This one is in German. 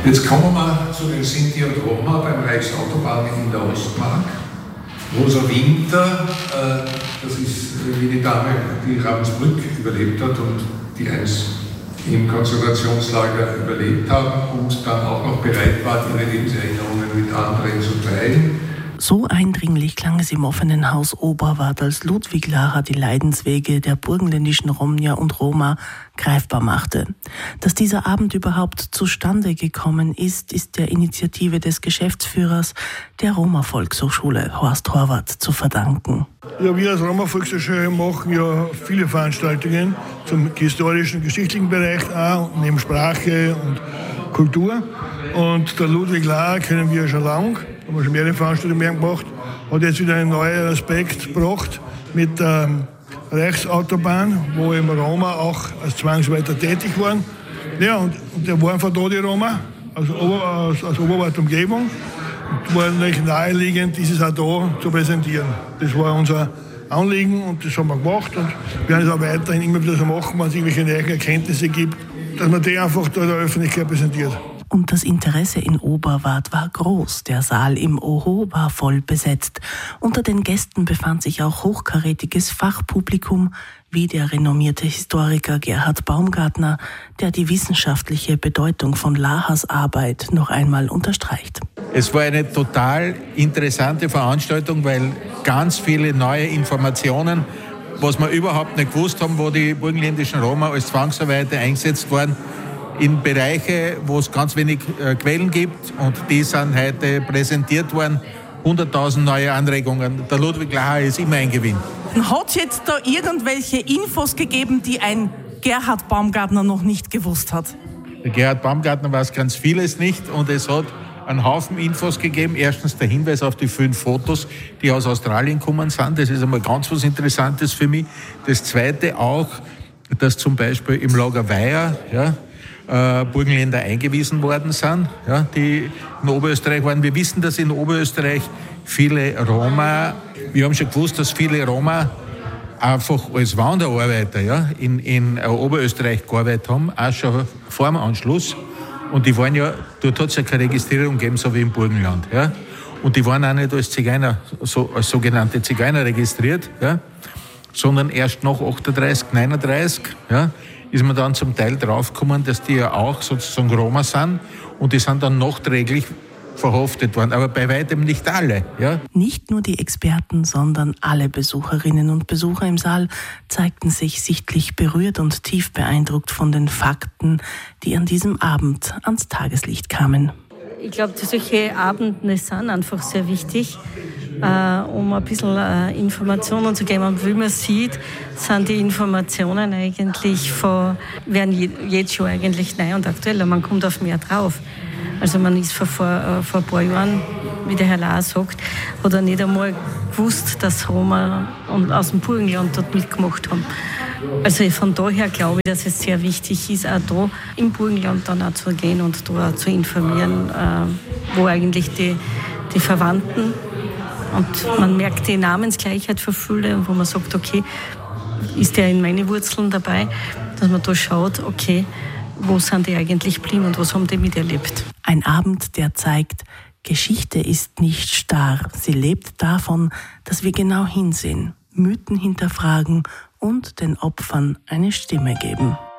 Jetzt kommen wir zu den Sinti und Roma beim Reichsautobahn in der Ostmark. Rosa Winter, das ist wie die Dame, die Ravensbrück überlebt hat und die einst im Konzentrationslager überlebt haben und dann auch noch bereit war, ihre Lebenserinnerungen mit anderen zu teilen. So eindringlich klang es im offenen Haus Oberwart, als Ludwig Lacher die Leidenswege der burgenländischen Romnia und Roma greifbar machte. Dass dieser Abend überhaupt zustande gekommen ist, ist der Initiative des Geschäftsführers der Roma-Volkshochschule, Horst Horvath, zu verdanken. Ja, wir als Roma-Volkshochschule machen ja viele Veranstaltungen zum historischen, geschichtlichen Bereich auch, neben Sprache und Kultur. Und der Ludwig Lacher kennen wir schon lange. Haben wir schon mehrere Veranstaltungen mehr gemacht, hat jetzt wieder einen neuen Aspekt gebracht mit der Reichsautobahn, wo eben Roma auch als Zwangsarbeiter tätig waren. Ja, und der waren von da die Roma, also aus Oberwart Umgebung, und war natürlich naheliegend, dieses auch da zu präsentieren. Das war unser Anliegen und das haben wir gemacht und wir werden es auch weiterhin immer wieder so machen, wenn es irgendwelche neuen Erkenntnisse gibt, dass man die einfach da der Öffentlichkeit präsentiert. Und das Interesse in Oberwart war groß. Der Saal im Oho war voll besetzt. Unter den Gästen befand sich auch hochkarätiges Fachpublikum, wie der renommierte Historiker Gerhard Baumgartner, der die wissenschaftliche Bedeutung von Lachers Arbeit noch einmal unterstreicht. Es war eine total interessante Veranstaltung, weil ganz viele neue Informationen, was wir überhaupt nicht gewusst haben, wo die burgenländischen Roma als Zwangsarbeiter eingesetzt waren, in Bereiche, wo es ganz wenig Quellen gibt, und die sind heute präsentiert worden. 100.000 neue Anregungen. Der Ludwig Lacher ist immer ein Gewinn. Hat es jetzt da irgendwelche Infos gegeben, die ein Gerhard Baumgartner noch nicht gewusst hat? Der Gerhard Baumgartner weiß ganz vieles nicht und es hat einen Haufen Infos gegeben. Erstens der Hinweis auf die 5 Fotos, die aus Australien gekommen sind. Das ist einmal ganz was Interessantes für mich. Das Zweite auch, dass zum Beispiel im Lager Weiher, Burgenländer eingewiesen worden sind, die in Oberösterreich waren. Wir wissen, dass in Oberösterreich viele Roma, wir haben schon gewusst, dass viele Roma einfach als Wanderarbeiter in Oberösterreich gearbeitet haben, auch schon vor dem Anschluss. Und die waren dort hat es ja keine Registrierung gegeben, so wie im Burgenland. Und die waren auch nicht als Zigeuner, als sogenannte Zigeuner registriert, sondern erst nach 38, 39, ist man dann zum Teil draufgekommen, dass die ja auch sozusagen Roma sind und die sind dann nachträglich verhaftet worden, aber bei weitem nicht alle. Nicht nur die Experten, sondern alle Besucherinnen und Besucher im Saal zeigten sich sichtlich berührt und tief beeindruckt von den Fakten, die an diesem Abend ans Tageslicht kamen. Ich glaube, solche Abende sind einfach sehr wichtig, um ein bisschen Informationen zu geben. Und wie man sieht, sind die Informationen eigentlich werden jetzt schon eigentlich neu und aktueller. Man kommt auf mehr drauf. Also man ist vor ein paar Jahren, wie der Herr Lahr sagt, hat er nicht einmal gewusst, dass Roma aus dem Burgenland dort mitgemacht haben. Also von daher glaube ich, dass es sehr wichtig ist, auch da im Burgenland dann auch zu gehen und da auch zu informieren, wo eigentlich die Verwandten, und man merkt die Namensgleichheit für viele, und wo man sagt, okay, ist der in meine Wurzeln dabei, dass man da schaut, okay, wo sind die eigentlich geblieben und was haben die miterlebt. Ein Abend, der zeigt, Geschichte ist nicht starr. Sie lebt davon, dass wir genau hinsehen, Mythen hinterfragen und den Opfern eine Stimme geben.